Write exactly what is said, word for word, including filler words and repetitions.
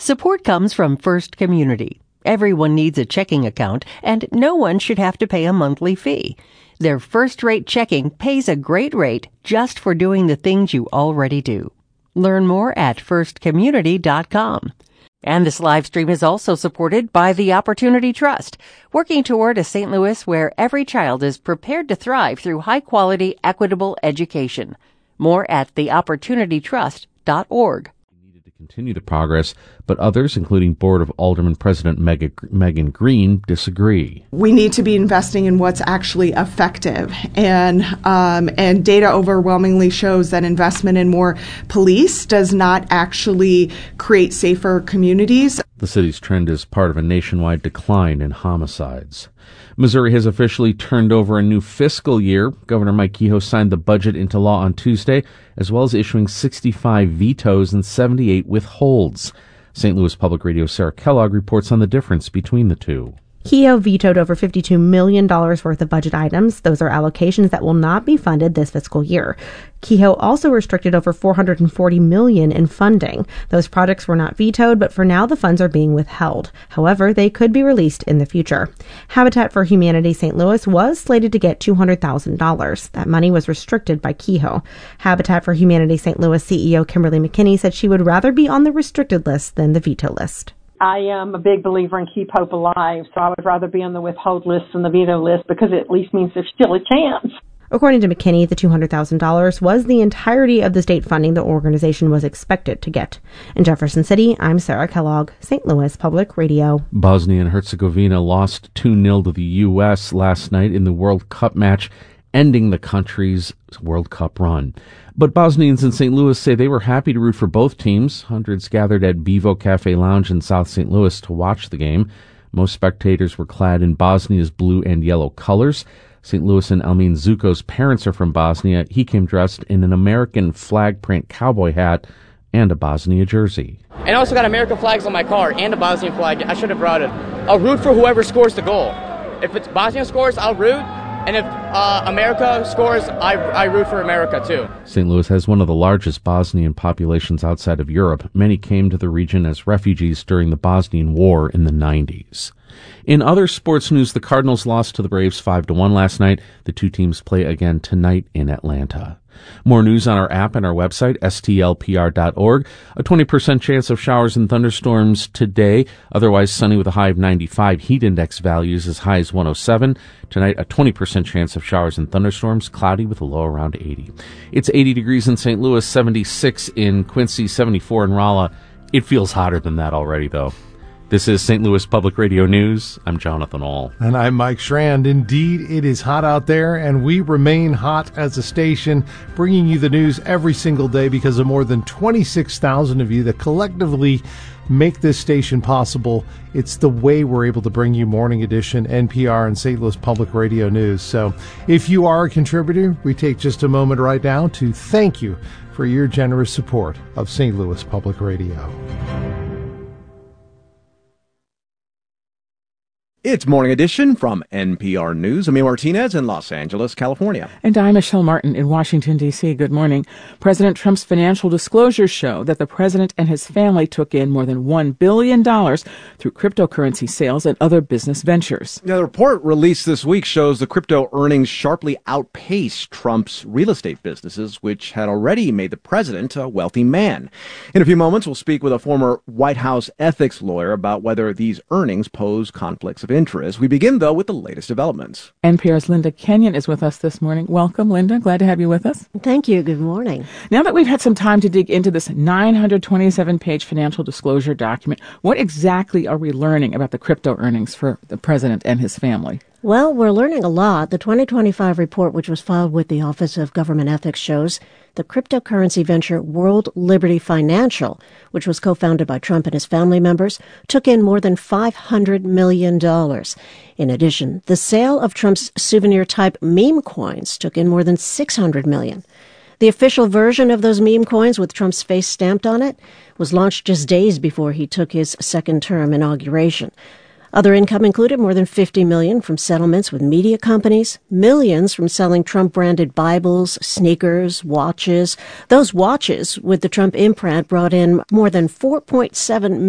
Support comes from First Community. Everyone needs a checking account, and no one should have to pay a monthly fee. Their first-rate checking pays a great rate just for doing the things you already do. Learn more at first community dot com. And this live stream is also supported by the Opportunity Trust, working toward a Saint Louis where every child is prepared to thrive through high-quality, equitable education. More at the opportunity trust dot org. Needed to continue the progress, but others, including Board of Alderman President Megan Green, disagree. We need to be investing in what's actually effective, and um, and data overwhelmingly shows that investment in more police does not actually create safer communities. The city's trend is part of a nationwide decline in homicides. Missouri has officially turned over a new fiscal year. Governor Mike Kehoe signed the budget into law on Tuesday, as well as issuing sixty-five vetoes and seventy-eight withholds. Saint Louis Public Radio's Sarah Kellogg reports on the difference between the two. Kehoe vetoed over fifty-two million dollars worth of budget items. Those are allocations that will not be funded this fiscal year. Kehoe also restricted over four hundred forty million dollars in funding. Those projects were not vetoed, but for now the funds are being withheld. However, they could be released in the future. Habitat for Humanity Saint Louis was slated to get two hundred thousand dollars. That money was restricted by Kehoe. Habitat for Humanity Saint Louis C E O Kimberly McKinney said she would rather be on the restricted list than the veto list. I am a big believer in keep hope alive, so I would rather be on the withhold list than the veto list because it at least means there's still a chance. According to McKinney, the two hundred thousand dollars was the entirety of the state funding the organization was expected to get. In Jefferson City, I'm Sarah Kellogg, Saint Louis Public Radio. Bosnia and Herzegovina lost two nil to the U S last night in the World Cup match, ending the country's World Cup run. But Bosnians in Saint Louis say they were happy to root for both teams. Hundreds gathered at Bevo Cafe Lounge in South Saint Louis to watch the game. Most spectators were clad in Bosnia's blue and yellow colors. Saint Louis and Elmin Zuko's parents are from Bosnia. He came dressed in an American flag print cowboy hat and a Bosnia jersey. And I also got American flags on my car and a Bosnian flag. I should have brought it. I'll root for whoever scores the goal. If it's Bosnia scores, I'll root. And if uh, America scores, I, I root for America, too. Saint Louis has one of the largest Bosnian populations outside of Europe. Many came to the region as refugees during the Bosnian War in the nineties. In other sports news, the Cardinals lost to the Braves five to one last night. The two teams play again tonight in Atlanta. More news on our app and our website, S T L P R dot org. A twenty percent chance of showers and thunderstorms today. Otherwise sunny with a high of ninety-five. Heat index values as high as one oh seven. Tonight, a twenty percent chance of showers and thunderstorms. Cloudy with a low around eighty. It's eighty degrees in Saint Louis, seventy-six in Quincy, seventy-four in Rolla. It feels hotter than that already, though. This is Saint Louis Public Radio News. I'm Jonathan Ahl. And I'm Mike Schrand. Indeed, it is hot out there, and we remain hot as a station, bringing you the news every single day because of more than twenty-six thousand of you that collectively make this station possible. It's the way we're able to bring you Morning Edition, N P R, and Saint Louis Public Radio News. So if you are a contributor, we take just a moment right now to thank you for your generous support of Saint Louis Public Radio. It's Morning Edition from N P R News. Amir Martinez in Los Angeles, California. And I'm Michelle Martin in Washington, D C. Good morning. President Trump's financial disclosures show that the president and his family took in more than one billion dollars through cryptocurrency sales and other business ventures. Now, the report released this week shows the crypto earnings sharply outpaced Trump's real estate businesses, which had already made the president a wealthy man. In a few moments, we'll speak with a former White House ethics lawyer about whether these earnings pose conflicts of interest. We begin, though, with the latest developments. N P R's Linda Kenyon is with us this morning. Welcome, Linda. Glad to have you with us. Thank you. Good morning. Now that we've had some time to dig into this nine hundred twenty-seven page financial disclosure document, what exactly are we learning about the crypto earnings for the president and his family? Well, we're learning a lot. The twenty twenty-five report, which was filed with the Office of Government Ethics, shows the cryptocurrency venture World Liberty Financial, which was co-founded by Trump and his family members, took in more than five hundred million dollars. In addition, the sale of Trump's souvenir-type meme coins took in more than six hundred million dollars. The official version of those meme coins with Trump's face stamped on it was launched just days before he took his second term inauguration. Other income included more than fifty million dollars from settlements with media companies, millions from selling Trump-branded Bibles, sneakers, watches. Those watches with the Trump imprint brought in more than four point seven